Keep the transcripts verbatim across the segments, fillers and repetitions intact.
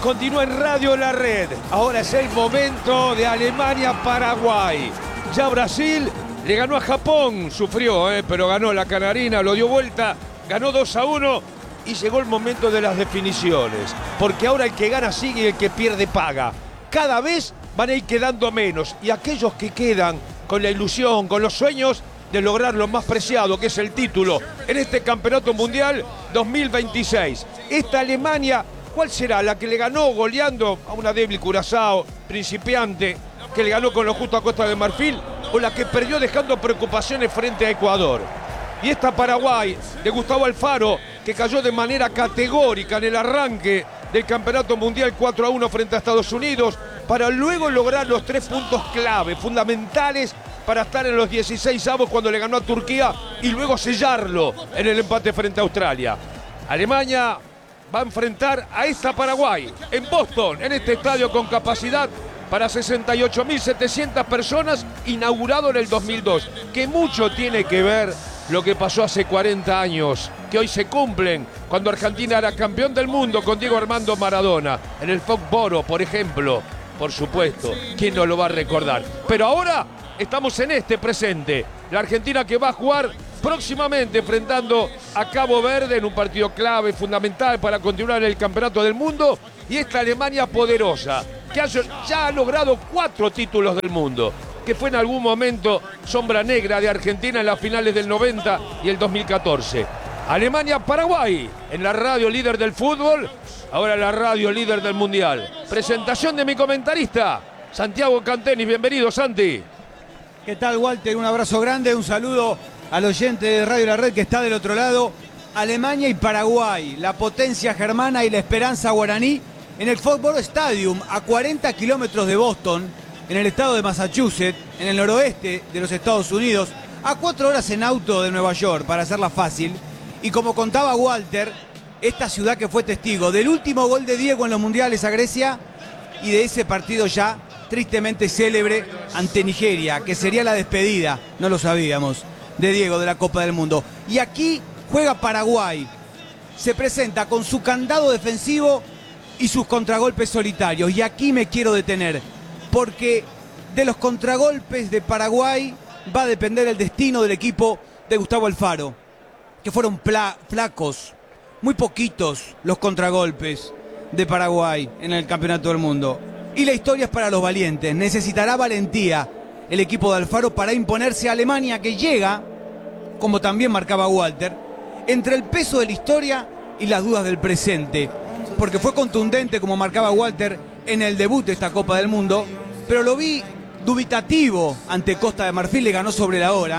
continúa en Radio La Red. Ahora es el momento de Alemania-Paraguay. Ya Brasil le ganó a Japón, sufrió, eh, pero ganó la canarina, lo dio vuelta, ganó dos a uno y llegó el momento de las definiciones. Porque ahora el que gana sigue y el que pierde paga. Cada vez van a ir quedando menos y aquellos que quedan con la ilusión, con los sueños de lograr lo más preciado, que es el título en este Campeonato Mundial dos mil veintiséis. Esta Alemania, ¿cuál será? ¿La que le ganó goleando a una débil Curazao, principiante, que le ganó con lo justo a Costa de Marfil? ¿O la que perdió dejando preocupaciones frente a Ecuador? Y esta Paraguay de Gustavo Alfaro, que cayó de manera categórica en el arranque del Campeonato Mundial cuatro a uno frente a Estados Unidos, para luego lograr los tres puntos clave, fundamentales para estar en los dieciséis avos cuando le ganó a Turquía y luego sellarlo en el empate frente a Australia. Alemania va a enfrentar a esta Paraguay en Boston, en este estadio con capacidad para sesenta y ocho mil setecientas personas, inaugurado en el dos mil dos, que mucho tiene que ver lo que pasó hace cuarenta años, que hoy se cumplen, cuando Argentina era campeón del mundo con Diego Armando Maradona, en el Foxboro, por ejemplo. Por supuesto, ¿quién no lo va a recordar? Pero ahora estamos en este presente. La Argentina que va a jugar próximamente enfrentando a Cabo Verde en un partido clave, fundamental para continuar en el Campeonato del Mundo. Y esta Alemania poderosa, que ha, ya ha logrado cuatro títulos del mundo, que fue en algún momento sombra negra de Argentina en las finales del noventa y el dos mil catorce. Alemania-Paraguay, en la radio líder del fútbol, ahora la radio líder del Mundial. Presentación de mi comentarista, Santiago Cantenis. Bienvenido, Santi. ¿Qué tal, Walter? Un abrazo grande, un saludo al oyente de Radio La Red que está del otro lado. Alemania y Paraguay, la potencia germana y la esperanza guaraní en el Foxboro Stadium, a cuarenta kilómetros de Boston, en el estado de Massachusetts, en el noroeste de los Estados Unidos, a cuatro horas en auto de Nueva York, para hacerla fácil. Y como contaba Walter, esta ciudad que fue testigo del último gol de Diego en los mundiales a Grecia y de ese partido ya tristemente célebre ante Nigeria, que sería la despedida, no lo sabíamos, de Diego de la Copa del Mundo. Y aquí juega Paraguay, se presenta con su candado defensivo y sus contragolpes solitarios. Y aquí me quiero detener, porque de los contragolpes de Paraguay va a depender el destino del equipo de Gustavo Alfaro, que fueron flacos, muy poquitos los contragolpes de Paraguay en el Campeonato del Mundo. Y la historia es para los valientes. Necesitará valentía el equipo de Alfaro para imponerse a Alemania, que llega, como también marcaba Walter, entre el peso de la historia y las dudas del presente. Porque fue contundente, como marcaba Walter, en el debut de esta Copa del Mundo, pero lo vi dubitativo ante Costa de Marfil, le ganó sobre la hora.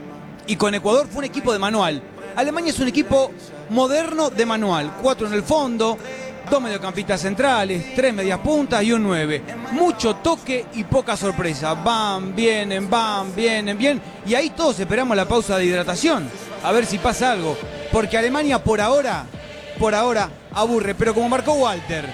Y con Ecuador fue un equipo de manual. Alemania es un equipo moderno de manual. Cuatro en el fondo, dos mediocampistas centrales, tres medias puntas y un nueve. Mucho toque y poca sorpresa. Van, vienen, van, vienen, bien. Y ahí todos esperamos la pausa de hidratación. A ver si pasa algo. Porque Alemania por ahora, por ahora, aburre. Pero como marcó Walter,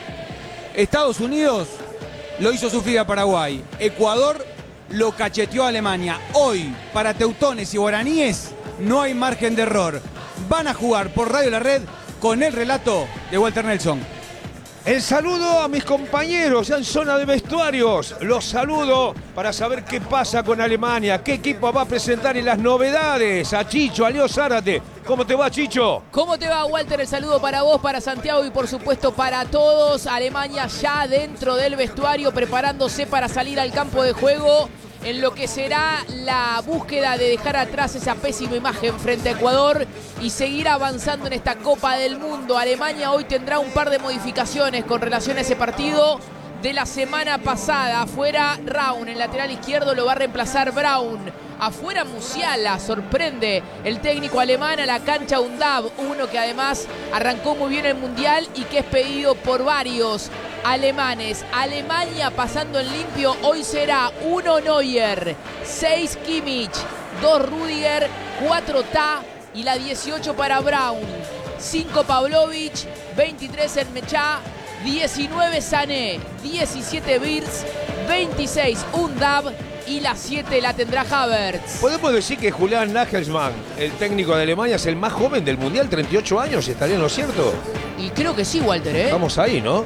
Estados Unidos lo hizo sufrir a Paraguay. Ecuador lo cacheteó a Alemania. Hoy, para teutones y guaraníes, no hay margen de error. Van a jugar por Radio La Red con el relato de Walter Nelson. El saludo a mis compañeros ya en zona de vestuarios. Los saludo para saber qué pasa con Alemania, qué equipo va a presentar y las novedades. A Chicho, a Leo Zárate. ¿Cómo te va, Chicho? ¿Cómo te va, Walter? El saludo para vos, para Santiago y por supuesto para todos. Alemania ya dentro del vestuario, preparándose para salir al campo de juego en lo que será la búsqueda de dejar atrás esa pésima imagen frente a Ecuador y seguir avanzando en esta Copa del Mundo. Alemania hoy tendrá un par de modificaciones con relación a ese partido de la semana pasada. Afuera Raun, el lateral izquierdo lo va a reemplazar Braun. Afuera Musiala, sorprende el técnico alemán, a la cancha Undab, uno que además arrancó muy bien el Mundial y que es pedido por varios alemanes. Alemania pasando en limpio, hoy será uno Neuer, seis Kimmich, dos Rüdiger, cuatro Ta y la dieciocho para Braun, cinco Pavlovic, veintitrés Enmechá, diecinueve Sané, diecisiete Wirtz, veintiséis Undab y la siete la tendrá Havertz. Podemos decir que Julian Nagelsmann, el técnico de Alemania, es el más joven del Mundial, treinta y ocho años, ¿estaría en lo cierto? Y creo que sí, Walter, ¿eh? Estamos ahí, ¿no?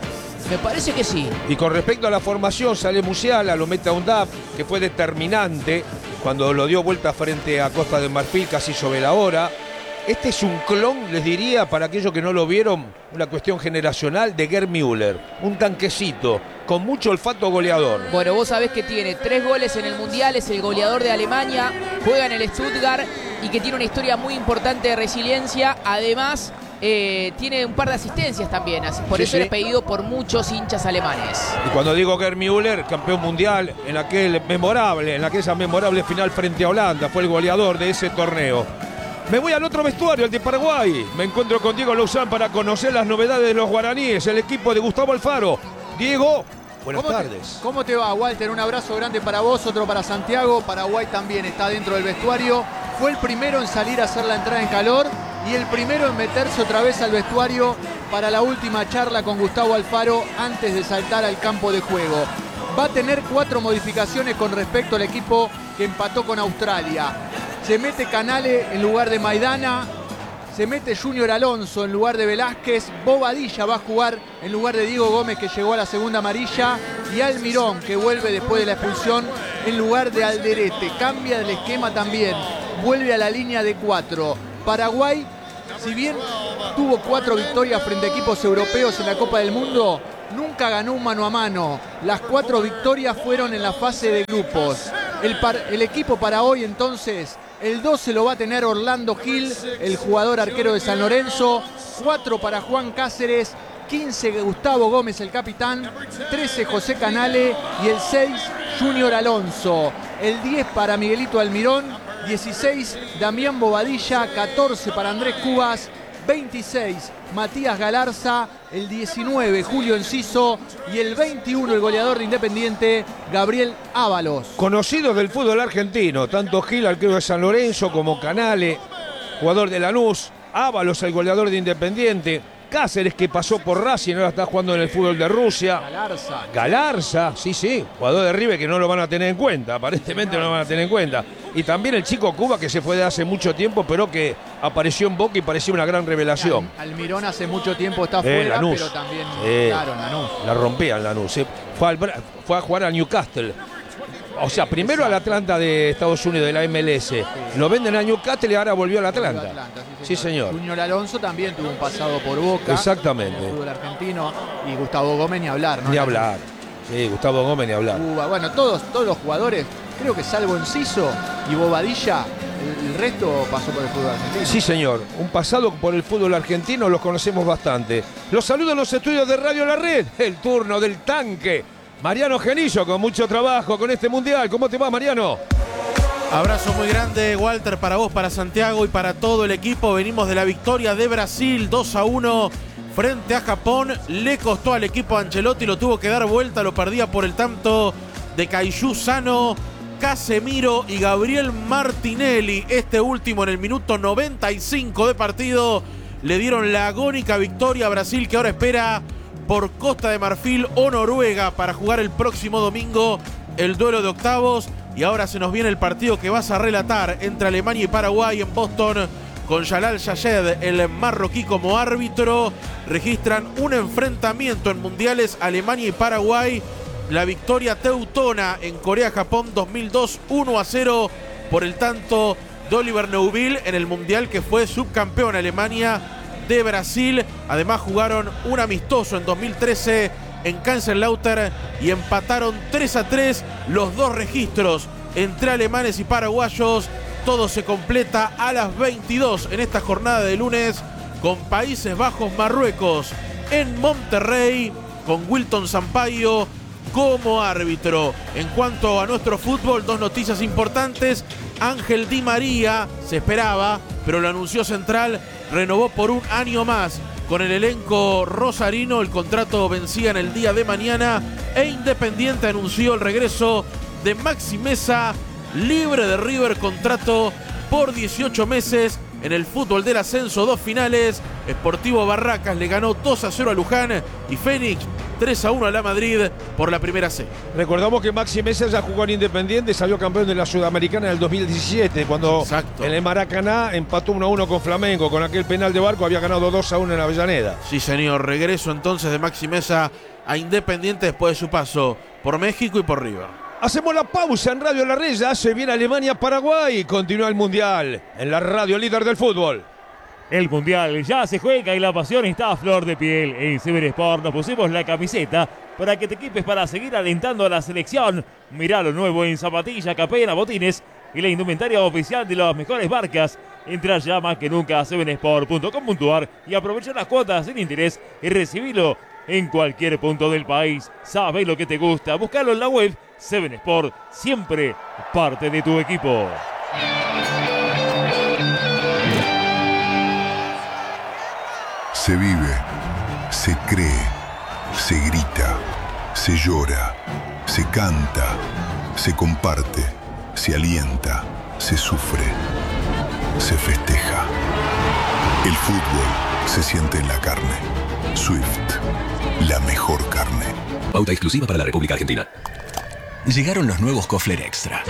Me parece que sí. Y con respecto a la formación, sale Musiala, lo mete a un D A F, que fue determinante cuando lo dio vuelta frente a Costa de Marfil casi sobre la hora. Este es un clon, les diría, para aquellos que no lo vieron, una cuestión generacional de Gerd Müller. Un tanquecito, con mucho olfato goleador. Bueno, vos sabés que tiene tres goles en el Mundial, es el goleador de Alemania, juega en el Stuttgart y que tiene una historia muy importante de resiliencia. Además, eh, tiene un par de asistencias también, así, por Sí, eso sí. es pedido por muchos hinchas alemanes. Y cuando digo Gerd Müller, campeón mundial, en aquel memorable, en aquella memorable final frente a Holanda, fue el goleador de ese torneo. Me voy al otro vestuario, el de Paraguay. Me encuentro con Diego Luzán para conocer las novedades de los guaraníes, el equipo de Gustavo Alfaro. Diego, buenas ¿Cómo tardes. Te, ¿Cómo te va, Walter? Un abrazo grande para vos, otro para Santiago. Paraguay también está dentro del vestuario. Fue el primero en salir a hacer la entrada en calor y el primero en meterse otra vez al vestuario para la última charla con Gustavo Alfaro antes de saltar al campo de juego. Va a tener cuatro modificaciones con respecto al equipo que empató con Australia. Se mete Canale en lugar de Maidana, se mete Junior Alonso en lugar de Velázquez, Bobadilla va a jugar en lugar de Diego Gómez, que llegó a la segunda amarilla, y Almirón, que vuelve después de la expulsión en lugar de Alderete. Cambia el esquema también, vuelve a la línea de cuatro. Paraguay, si bien tuvo cuatro victorias frente a equipos europeos en la Copa del Mundo, nunca ganó un mano a mano. Las cuatro victorias fueron en la fase de grupos. El, par, el equipo para hoy entonces, el doce lo va a tener Orlando Gil, el jugador arquero de San Lorenzo, cuatro para Juan Cáceres, quince Gustavo Gómez, el capitán, trece José Canale y el seis Junior Alonso. El diez para Miguelito Almirón, dieciséis Damián Bobadilla, catorce para Andrés Cubas, veintiséis Matías Galarza, el diecinueve Julio Enciso y el veintiuno el goleador de Independiente Gabriel Ábalos. Conocidos del fútbol argentino, tanto Gil, arquero de San Lorenzo, como Canale, jugador de Lanús, Ábalos, el goleador de Independiente, Cáceres, que pasó por Racing, ahora está jugando en el fútbol de Rusia. Galarza. Galarza, sí, sí, jugador de River que no lo van a tener en cuenta, aparentemente no lo van a tener en cuenta. Y también el chico Cuba, que se fue de hace mucho tiempo, pero que apareció en Boca y parecía una gran revelación. Al, Almirón hace mucho tiempo está Eh, fuera, Lanús. pero también, Eh, claro, Lanús. La rompía en Lanús. eh. Fue, al Bra- fue a jugar al Newcastle. O sea, primero al Atlanta de Estados Unidos, de la M L S. Lo venden al Newcastle y ahora volvió al Atlanta. Atlanta, Sí, señor. Junior Alonso también tuvo un pasado por Boca. Exactamente. En el fútbol argentino. Y Gustavo Gómez ni hablar, ¿no? Ni hablar. Sí, Gustavo Gómez ni hablar. Cuba. Bueno, todos, todos los jugadores, creo que salvo Enciso y Bobadilla, el, el resto pasó por el fútbol argentino. Sí, señor. Un pasado por el fútbol argentino, los conocemos bastante. Los saludo en los estudios de Radio La Red. El turno del tanque. Mariano Genillo, con mucho trabajo con este mundial. ¿Cómo te va, Mariano? Abrazo muy grande, Walter, para vos, para Santiago y para todo el equipo. Venimos de la victoria de Brasil, dos a uno frente a Japón. Le costó al equipo Ancelotti, lo tuvo que dar vuelta, lo perdía por el tanto de Caillou Sano, Casemiro y Gabriel Martinelli. Este último en el minuto noventa y cinco de partido le dieron la agónica victoria a Brasil, que ahora espera por Costa de Marfil o Noruega para jugar el próximo domingo el duelo de octavos. Y ahora se nos viene el partido que vas a relatar entre Alemania y Paraguay en Boston, con Jalal Yayed, el marroquí, como árbitro. Registran un enfrentamiento en mundiales Alemania y Paraguay. La victoria teutona en Corea-Japón dos mil dos, uno a cero por el tanto de Oliver Neuville en el mundial que fue subcampeón Alemania de Brasil. Además jugaron un amistoso en dos mil trece en Kaiserslautern y empataron tres a tres los dos registros entre alemanes y paraguayos. Todo se completa a las veintidós en esta jornada de lunes con Países Bajos-Marruecos en Monterrey, con Wilton Sampaio como árbitro. En cuanto a nuestro fútbol, dos noticias importantes. Ángel Di María, se esperaba, pero lo anunció Central, renovó por un año más con el elenco rosarino. El contrato vencía en el día de mañana e Independiente anunció el regreso de Maxi Mesa, libre de River, contrato por dieciocho meses. En el fútbol del ascenso, dos finales. Sportivo Barracas le ganó dos a cero a Luján y Fénix tres a uno a la Madrid por la primera C. Recordamos que Maxi Mesa ya jugó en Independiente, salió campeón de la Sudamericana en el dos mil diecisiete, cuando Exacto. en el Maracaná empató uno a uno con Flamengo. Con aquel penal de Barco había ganado dos a uno en Avellaneda. Sí, señor. Regreso entonces de Maxi Mesa a Independiente después de su paso por México y por River. Hacemos la pausa en Radio La Red, ya se viene Alemania-Paraguay, continúa el Mundial en la radio líder del fútbol. El Mundial ya se juega y la pasión está a flor de piel. En Seven Sport nos pusimos la camiseta para que te equipes para seguir alentando a la selección. Mirá lo nuevo en zapatilla, capena, botines y la indumentaria oficial de las mejores marcas. Entra ya más que nunca a seven sport punto com punto a r y aprovecha las cuotas sin interés y recibilo en cualquier punto del país. Sabes lo que te gusta, búscalo en la web. Seven Sport, siempre parte de tu equipo. Se vive, se cree, se grita, se llora, se canta, se comparte, se alienta, se sufre, se festeja. El fútbol se siente en la carne. Swift, la mejor carne. Pauta exclusiva para la República Argentina. Llegaron los nuevos Kofler Extra.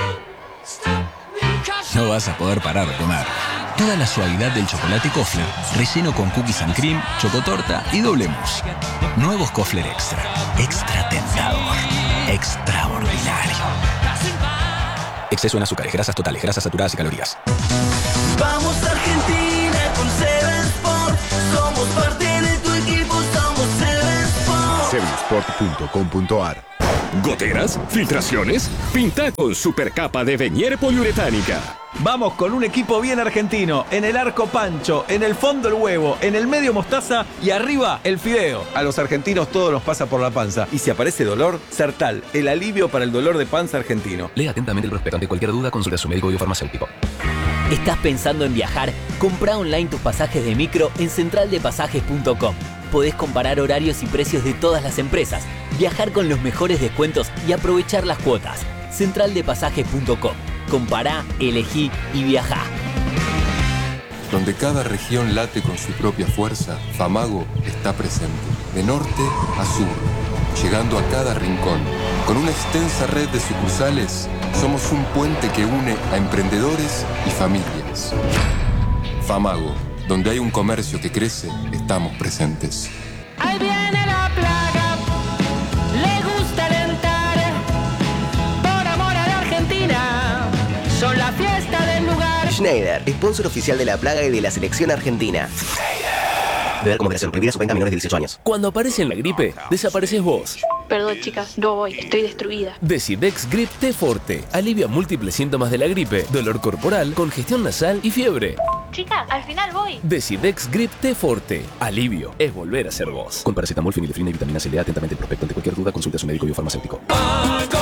No vas a poder parar de comer. Toda la suavidad del chocolate Kofler, relleno con cookies and cream, chocotorta y doble mousse. Nuevos Kofler Extra. Extra tentador. Extraordinario. Exceso en azúcares, grasas totales, grasas saturadas y calorías. Vamos Argentina con Seven Sport. Somos parte de tu equipo, somos Seven Sport. seven sport punto com punto a r. ¿Goteras? ¿Filtraciones? Pinta con supercapa de Venier poliuretánica. Vamos con un equipo bien argentino. En el arco pancho, en el fondo el huevo, en el medio mostaza y arriba el fideo. A los argentinos todo nos pasa por la panza. Y si aparece dolor, Sertal, el alivio para el dolor de panza argentino. Lea atentamente el prospecto. Ante cualquier duda, consulta a su médico biofarmacéutico. ¿Estás pensando en viajar? Comprá online tus pasajes de micro en central de pasajes punto com. Podés comparar horarios y precios de todas las empresas, viajar con los mejores descuentos y aprovechar las cuotas. central de pasajes punto com. Compará, elegí y viajá. Donde cada región late con su propia fuerza, Famago está presente, de norte a sur, llegando a cada rincón. Con una extensa red de sucursales, somos un puente que une a emprendedores y familias. Famago, donde hay un comercio que crece, estamos presentes. Ahí viene la plaga, le gusta alentar, por amor a la Argentina, son la fiesta del lugar. Schneider, sponsor oficial de la plaga y de la selección argentina. Beber con moderación, prohibida su venta a menores de dieciocho años. Cuando aparece en la gripe, desapareces vos. Perdón, chicas, no voy, estoy destruida. Decidex Grip T Forte alivia múltiples síntomas de la gripe, dolor corporal, congestión nasal y fiebre. Chicas, al final voy. Decidex Grip T Forte. Alivio es volver a ser vos. Con paracetamol, fenilefrina y vitamina C. Lea atentamente el prospecto. Ante cualquier duda, consulte a su médico biofarmacéutico.